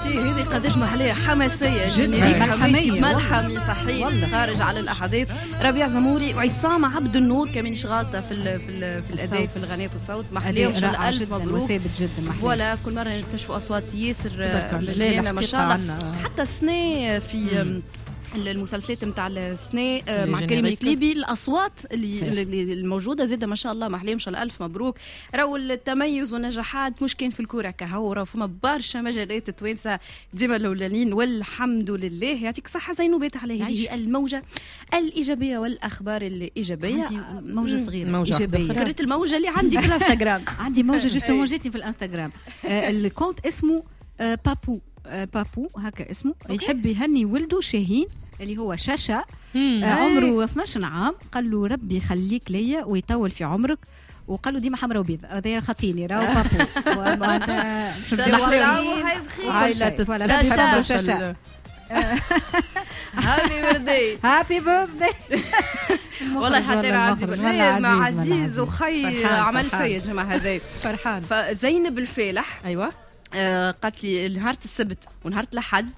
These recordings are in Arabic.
شفتي هذه قداش محلية حماسية جدا ملحمي صحيح خارج على الأحاديث. ربيع زموري وعصام عبد النور كمان شغالته في الأداء في الغناء في الصوت محلية. إن شاء الله ألف مبروك وثابت جدا. ولا كل مرة نكتشفوا أصوات ياسر مزيانة ما شاء الله. حتى السنة في المسلسلات متاع السنة مع كريم الكليبي الأصوات اللي الموجودة زادة ما شاء الله محلية إن شاء الله ألف مبروك. راهو التميز ونجاحات مش كان في الكورة كهورة فما برشا مجالات توانسة ديما الأولانيين والحمد لله. يعطيك صحة زينوبات على هذه الموجة الإيجابية والأخبار الإيجابية. عندي موجة صغيرة إيجابية. قريت الموجة اللي عندي في الانستغرام. عندي موجة جوست موجتني في الانستغرام. الكونت اسمه بابو هكا اسمه. يحب يهني ولده شاهين اللي هو شاشا عمره 12 عام. قال له ربي يخليك ليا ويطول في عمرك وقال له ديما حمراء وبيض. هذا خطيني راهو بابو وانت عائلة شاشا. هابي بيرثداي. والله حتى عندي مع عزيز وخي عمل فيا يا جماعه هذا فرحان. فزينب الفالح ايوه قالت لي نهار السبت ونهار الأحد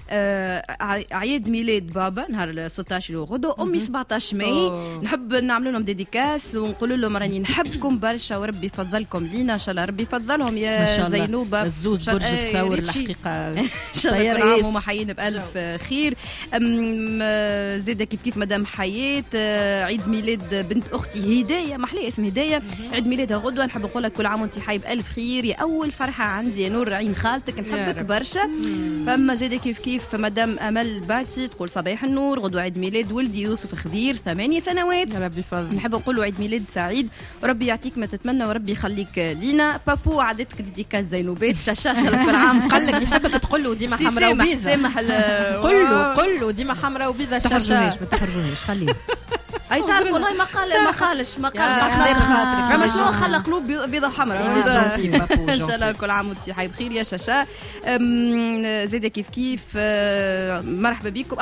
عيد ميلاد بابا نهار 16 غدو أمي 17 ماي. نحب نعمل لهم ديديكاس ونقول لهم راني نحبكم برشا وربي يفضلكم لينا إن شاء الله. ربي يفضلهم يا زينوبة. الزوز برج الثور الحقيقة إن شاء الله كل عام ومحيين بألف خير. زيدا كيف مدام حياة عيد ميلاد بنت أختي هداية محلية اسم هداية عيد ميلادها غدوة. نحب نقول لك كل عام وانت حي بألف خير. يا أول فرحة عندي يا نور عين خالتك نحبك برشا. فما زيدا كيف مدام أمل باتي تقول صباح النور غدوة عيد ميلاد ولدي يوسف خضير 8 سنوات. ربي يفضل. نحب نقول له عيد ميلاد سعيد وربي يعطيك ما تتمنى وربي يخليك لينا. بابو عادتك ديديكاس زينوبات شاشة كل عام. قال لك يحبك تقول له ديما حمراء وبيضة. سامح قل له ديما حمراء وبيضة. ما تحرجوهاش خليه. اي تعرف والله ما قالش ما شنو خلى قلوب بيضة حمراء. ان شاء الله كل عام وانت حي بخير يا شاشا. زيدا كيف مرحبا بكم.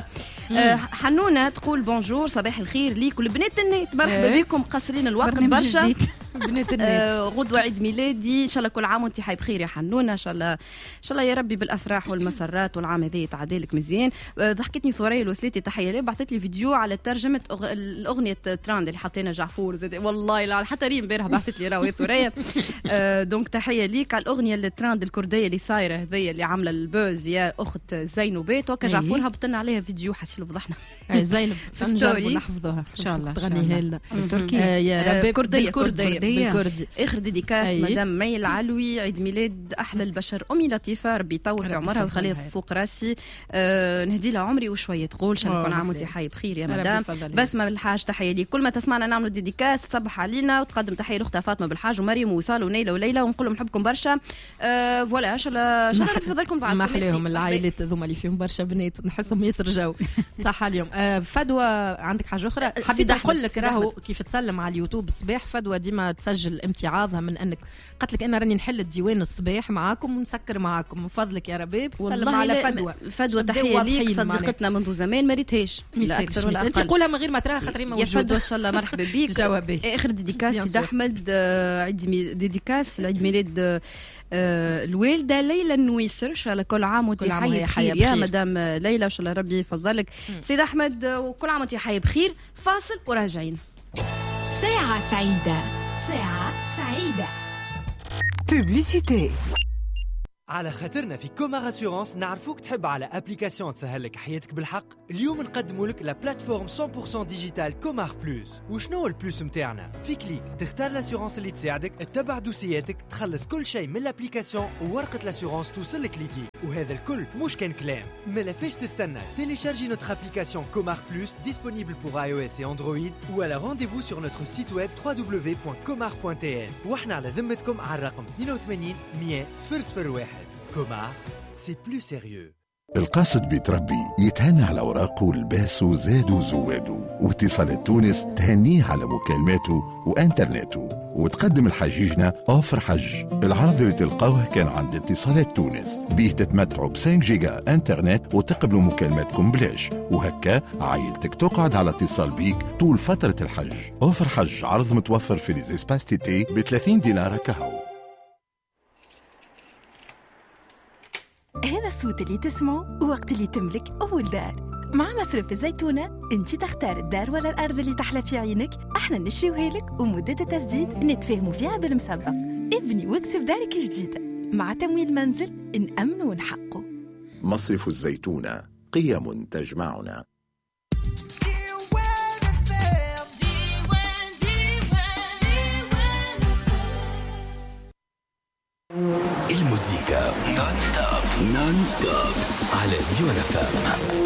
حنونة تقول بونجور صباح الخير ليك والبنات النت. مرحبا بكم قصرين الوقت برشا. بنات النت غدوة عيد ميلادي ان شاء الله كل عام وانت حي بخير يا حنونة. ان شاء الله يا ربي بالافراح والمسرات والعام هذا يتعدالك مزيان. ضحكتني ثريا الوسلاتي تحيه لي بعثت لي فيديو على ترجمه الاغنيه تراند اللي حطينا جعفور زاد والله لا حتى ريم امبارح بعثت لي راهي ثريا. دونك تحيه ليك على الاغنيه التراند الكرديه اللي صايره هذيا اللي عامله البوز يا اخت زينوبات وكا جعفور هبط لنا عليها فيديو حسيلو فضحنا. زينب في ستوري نحفظوها ان شاء الله تغنيها لنا تركيا يا ربي بالكرديه اخر ديديكاس مدام مي العلوي عيد ميلاد احلى البشر امي لطيفه ربي يطول في عمرها ويخليها فوق راسي. نهدي لها عمري وشويه تقول شنو نكون عام وانت حي بخير يا مدام. بس ما بالحاج تحيه لي كل ما تسمعنا نعملوا ديديكاس تصبح علينا وتقدم تحيه لاختها فاطمه بالحاج ومريم ووصال ونيله وليلى ونقول لهم نحبكم برشا. فوالا ان شاء الله نفضلكم بعد ما حليهم العائلات هذوما اللي فيهم برشا بنات ونحسهم ياسر جو صح اليوم. فدوى عندك حاجه اخرى حبيت نقول لك راهو كيف تسلم على اليوتيوب الصباح. فدوى ديما تسجل امتعاضها من انك قالت لك انا راني نحل الديوان الصباح معاكم ونسكر معاكم من فضلك يا ربيب سلم على فدوى تحيه ليك صديقتنا منذ زمان ما ريتهاش لا اكثر ولا اقل. انت قولها من غير ما تراها خاطر موجوده يا فدوى ان شاء الله مرحبا بك. جوابي اخر ديديكاس سيد احمد عيد ديديكاس العيد ميلاد الوالده ليلى النويسر ان شاء الله كل عام وانت حي بخير يا مدام ليلى ان شاء الله ربي يفضلك. سيد احمد وكل عام وانت حي بخير. فاصل وراجعين. ساعة سعيدة ساعة سعيدة. بوبليسيتي على خاطرنا في كومار اسيورانس نعرفوك تحب على ابليكاسيون تسهلك حياتك بالحق. اليوم نقدموا لك لا بلاتفورم 100% ديجيتال كومار بلوس. وشنو البلوس متاعنا؟ في كليك تختار الاسيورانس اللي تساعدك تتبع دوسياتك تخلص كل شيء من الابليكاسيون وورقه الاسيورانس توصلك ليديك. وهذا الكل مش كان كلام. ما فيش تستنى تيليشارجي notre application Comar Plus disponible pour iOS et Android ou à la rendez-vous sur notre site web www.comar.tn. واحنا على ذمتكم على الرقم 82 100 001. Comar, c'est plus sérieux. القاصد بيتربي يتهنى على أوراقه ولباسه زاد وزواده. واتصالات تونس تهنيه على مكالماته وانترنته. وتقدم الحجيجنا أوفر حج. العرض اللي تلقاوه كان عند اتصالات تونس بيه تتمتعوا ب 5 جيجا انترنت وتقبلوا مكالماتكم بلاش. وهكا عائلتك تقعد على اتصال بيك طول فترة الحج. أوفر حج عرض متوفر في ليزيسباس تيتي ب 30 دينار كهو. هذا الصوت اللي تسمعه وقت اللي تملك أول دار. مع مصرف الزيتونة انت تختار الدار ولا الأرض اللي تحلى في عينك، احنا نشريوها لك ومدة التسديد نتفاهموا فيها بالمسبق. ابني واكسب دارك جديدة مع تمويل منزل نأمن ونحقه. مصرف الزيتونة، قيم تجمعنا. المزيكا نون ستوب على ديوان FM.